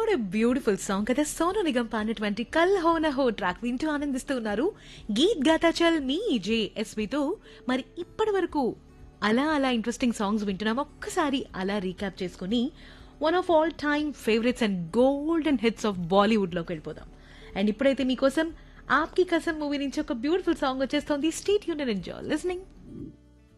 What a beautiful song కదా. సోను నిగమ్ పాడినటువంటి కల్ హో నా హో ట్రాక్ వింటూ ఆనందిస్తూ ఉన్నారు. గీత్ గాతా చల్ మీ జేఎస్వితో. మరి ఇప్పటి వరకు అలా అలా ఇంట్రెస్టింగ్ సాంగ్స్ వింటున్నాం. ఒక్కసారి అలా రీక్యాప్ చేసుకుని one of all time favourites and golden hits of Bollywood లోకి వెళ్ళిపోదాం. అండ్ ఇప్పుడైతే మీకోసం ఆప్కి కసమ్ మూవీ నుంచి ఒక బ్యూటిఫుల్ సాంగ్ వచ్చేస్తోంది. Stay tuned and enjoy listening.